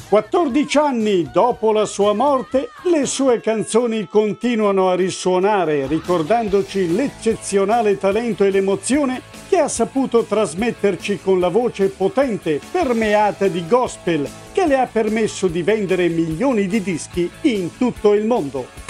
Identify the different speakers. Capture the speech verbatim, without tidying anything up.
Speaker 1: quattordici anni dopo la sua morte, le sue canzoni continuano a risuonare, ricordandoci l'eccezionale talento e l'emozione che ha saputo trasmetterci con la voce potente, permeata di gospel, che le ha permesso di vendere milioni di dischi in tutto il mondo.